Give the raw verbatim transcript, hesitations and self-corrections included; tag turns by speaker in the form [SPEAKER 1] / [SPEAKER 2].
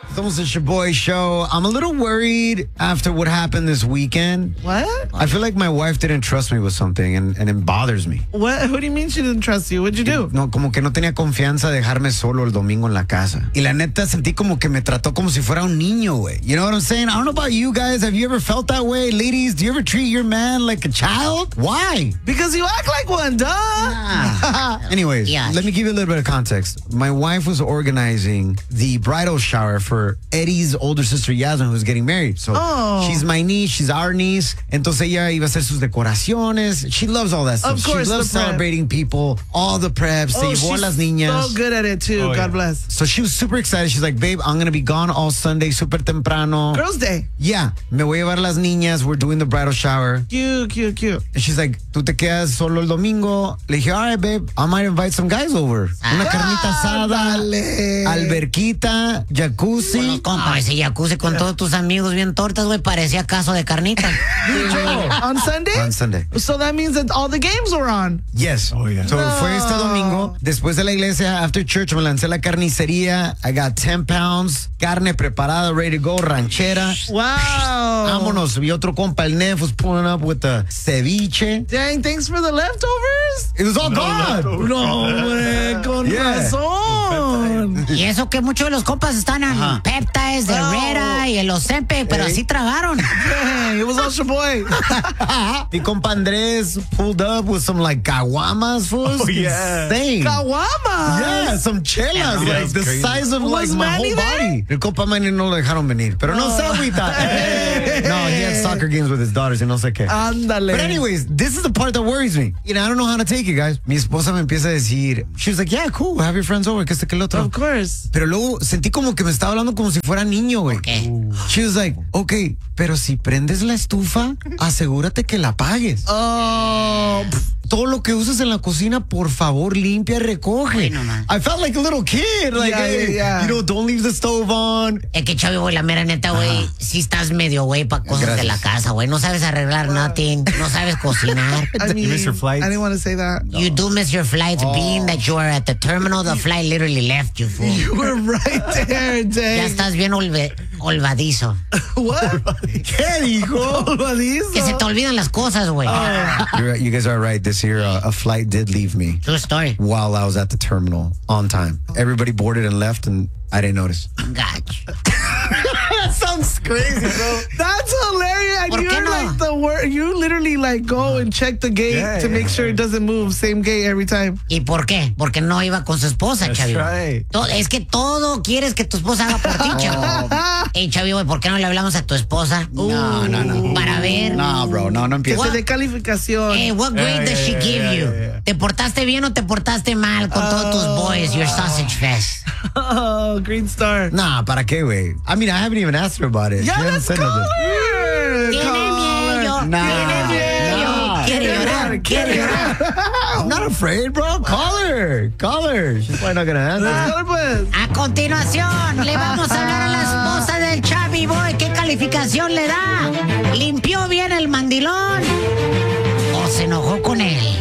[SPEAKER 1] Somos the Shaboy Show. I'm a little worried after what happened this weekend.
[SPEAKER 2] What?
[SPEAKER 1] I feel like my wife didn't trust me with something, and, and it bothers me.
[SPEAKER 2] What? What do you mean she didn't trust you? What'd you do?
[SPEAKER 1] No, como que no tenía confianza de dejarme solo el domingo en la casa. Y la neta sentí como que me trató como si fuera un niño, güey. You know what I'm saying? I don't know about you guys. Have you ever felt that way? Ladies, do you ever treat your man like a child? Why?
[SPEAKER 2] Because you act like one, duh.
[SPEAKER 1] Nah. Anyways,
[SPEAKER 3] Yeah.
[SPEAKER 1] let me give you a little bit of context. My wife was organizing the bridal shower for Eddie's older sister Yasmin, who's getting married. So
[SPEAKER 2] Oh.
[SPEAKER 1] she's my niece, she's our niece. Entonces ella iba a hacer sus decoraciones. She loves all that stuff.
[SPEAKER 2] Of course,
[SPEAKER 1] she loves
[SPEAKER 2] the prep.
[SPEAKER 1] celebrating people, all the preps. Se
[SPEAKER 2] Oh,
[SPEAKER 1] llevó a
[SPEAKER 2] she's
[SPEAKER 1] las niñas.
[SPEAKER 2] so good at it too.
[SPEAKER 4] Oh,
[SPEAKER 2] God
[SPEAKER 4] yeah.
[SPEAKER 2] bless.
[SPEAKER 1] So she was super excited. She's like, babe, I'm going to be gone all Sunday, super temprano.
[SPEAKER 2] Girls' Day.
[SPEAKER 1] Yeah, me voy a llevar las niñas. We're doing the bridal shower.
[SPEAKER 2] Cute, cute, cute.
[SPEAKER 1] And she's like, tú te quedas solo el domingo. Le dije, all right, babe, I might invite some guys over. Una carnita asada,
[SPEAKER 2] Ándale.
[SPEAKER 1] alberquita, jacuzzi.
[SPEAKER 3] Los compas, ese jacuzzi con todos tus amigos bien tortas, güey, parecía caso de carnita.
[SPEAKER 2] On Sunday?
[SPEAKER 1] On Sunday.
[SPEAKER 2] So that means that all the games were on.
[SPEAKER 1] Yes.
[SPEAKER 4] Oh, yeah.
[SPEAKER 1] So
[SPEAKER 2] No.
[SPEAKER 1] fue este domingo. Después de la iglesia, after church, me lancé a la carnicería. I got ten pounds, carne preparada, ready to go, ranchera.
[SPEAKER 2] Wow.
[SPEAKER 1] Vámonos. Y otro compa, el Nef, was pulling up with the ceviche.
[SPEAKER 2] Dang, thanks for the leftovers.
[SPEAKER 1] It was all gone.
[SPEAKER 2] No, hombre, con
[SPEAKER 1] Yeah.
[SPEAKER 2] razón.
[SPEAKER 3] Y eso que muchos de los compas están en
[SPEAKER 1] Ajá.
[SPEAKER 3] Peptides, de
[SPEAKER 2] Wow.
[SPEAKER 3] Herrera y el Ozempic, pero
[SPEAKER 1] Ey.
[SPEAKER 3] así tragaron.
[SPEAKER 2] Dang, it was all Shaboy.
[SPEAKER 1] Mi compa Andrés pulled up with some like caguamas, fools.
[SPEAKER 4] Oh, yeah.
[SPEAKER 1] Insane.
[SPEAKER 2] Caguamas.
[SPEAKER 1] Yeah, some chelas,
[SPEAKER 4] Yeah,
[SPEAKER 1] like
[SPEAKER 4] that's
[SPEAKER 1] the
[SPEAKER 4] crazy.
[SPEAKER 1] size of like
[SPEAKER 2] Was
[SPEAKER 1] my
[SPEAKER 2] Manny
[SPEAKER 1] whole
[SPEAKER 2] there?
[SPEAKER 1] body. El compa Manny no lo dejaron venir, pero no sé ahorita. No, he had soccer games with his daughters y no sé qué.
[SPEAKER 2] Ándale.
[SPEAKER 1] But anyways, this is the part that worries me. You know, I don't know how to take it, guys. Mi esposa me empieza a decir, she was like, yeah, cool, have your friends over, que este que el otro.
[SPEAKER 2] Of course.
[SPEAKER 1] Pero luego sentí como que me estaba hablando como si fuera niño, güey.
[SPEAKER 3] ¿Qué?
[SPEAKER 1] She was like, okay, pero si prendes la estufa, asegúrate que la apagues.
[SPEAKER 2] Oh,
[SPEAKER 1] Todo lo que uses en la cocina, por favor, limpia y recoge.
[SPEAKER 3] Bueno, man.
[SPEAKER 1] I felt like a little kid. Like,
[SPEAKER 2] Yeah,
[SPEAKER 1] hey,
[SPEAKER 2] yeah, yeah.
[SPEAKER 1] you know, don't leave the stove on.
[SPEAKER 3] Es que, Chavi, güey, la mera neta, güey, sí estás medio, güey, para cosas
[SPEAKER 1] Gracias.
[SPEAKER 3] de la casa, güey. No sabes arreglar nothing, no sabes cocinar.
[SPEAKER 2] I mean,
[SPEAKER 4] miss your flights?
[SPEAKER 2] I didn't want to say that.
[SPEAKER 3] You do miss your flights, being that you are at the terminal, the flight literally left you, fool.
[SPEAKER 2] You were right there,
[SPEAKER 3] Ya
[SPEAKER 2] Jay.
[SPEAKER 3] estás bien olve- olvadizo.
[SPEAKER 2] What?
[SPEAKER 1] ¿Qué dijo?
[SPEAKER 2] Olvadizo.
[SPEAKER 3] Que se te olvidan las cosas, güey.
[SPEAKER 1] You're, you guys are right. This year, uh, a flight did leave me
[SPEAKER 3] True story.
[SPEAKER 1] while I was at the terminal on time. Everybody boarded and left, and I didn't notice.
[SPEAKER 3] Gach.
[SPEAKER 1] That sounds crazy, bro.
[SPEAKER 2] That's hilarious. And
[SPEAKER 3] ¿Por qué
[SPEAKER 2] you're
[SPEAKER 3] no?
[SPEAKER 2] like the word. You literally like go and check the gate
[SPEAKER 4] Yeah,
[SPEAKER 2] to
[SPEAKER 4] yeah,
[SPEAKER 2] make sure it doesn't move. Same gate every time.
[SPEAKER 3] ¿Y por qué? Porque no iba con su esposa,
[SPEAKER 4] That's
[SPEAKER 3] Chavi.
[SPEAKER 4] right.
[SPEAKER 3] To- Es que todo quieres que tu esposa haga por ti, Chavi. Ey, Chavi, güey, ¿por qué no le hablamos a tu esposa?
[SPEAKER 1] No, no, no.
[SPEAKER 3] Para ver.
[SPEAKER 1] No, bro. No, no
[SPEAKER 2] Que
[SPEAKER 1] empieza.
[SPEAKER 2] se dé calificación.
[SPEAKER 3] Hey, what grade
[SPEAKER 4] Yeah,
[SPEAKER 3] does she
[SPEAKER 4] yeah,
[SPEAKER 3] give
[SPEAKER 4] yeah,
[SPEAKER 3] you?
[SPEAKER 4] yeah, yeah.
[SPEAKER 3] ¿Te portaste bien o te portaste mal con todos tus boys, your sausage fest?
[SPEAKER 2] Oh, Green Star.
[SPEAKER 1] Nah, ¿para qué, güey? I mean, I haven't even asked her about it.
[SPEAKER 2] Yeah,
[SPEAKER 1] She hasn't
[SPEAKER 2] let's
[SPEAKER 1] said
[SPEAKER 2] call
[SPEAKER 1] nothing.
[SPEAKER 2] her.
[SPEAKER 3] Tiene
[SPEAKER 2] Call
[SPEAKER 3] miedo,
[SPEAKER 2] her.
[SPEAKER 1] Nah,
[SPEAKER 3] tiene miedo,
[SPEAKER 1] nah.
[SPEAKER 3] quiere llorar, quiere llorar.
[SPEAKER 1] I'm not afraid, bro. Call her. Call her. She's probably not going to answer.
[SPEAKER 2] Let's call her, pues.
[SPEAKER 3] A continuación, le vamos a hablar a la esposa del Chavi Boy. ¿Qué calificación le da? ¿Limpió bien el mandilón? ¿O se enojó con él?